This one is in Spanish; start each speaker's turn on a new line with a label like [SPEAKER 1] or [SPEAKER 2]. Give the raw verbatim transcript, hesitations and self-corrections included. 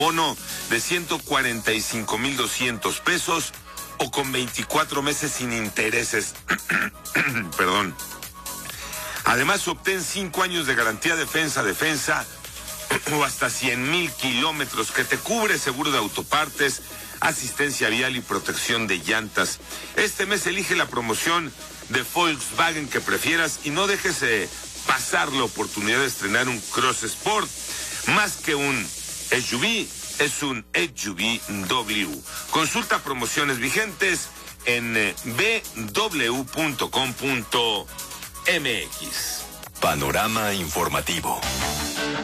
[SPEAKER 1] bono de ciento cuarenta y cinco mil doscientos pesos o con veinticuatro meses sin intereses. Perdón. Además, obtén cinco años de garantía defensa-defensa o hasta cien mil kilómetros que te cubre seguro de autopartes, asistencia vial y protección de llantas. Este mes elige la promoción de Volkswagen que prefieras y no dejes de pasar la oportunidad de estrenar un Cross Sport. Más que un S U V, es un S U V W. Consulta promociones vigentes en b w punto com punto m x.
[SPEAKER 2] Panorama informativo.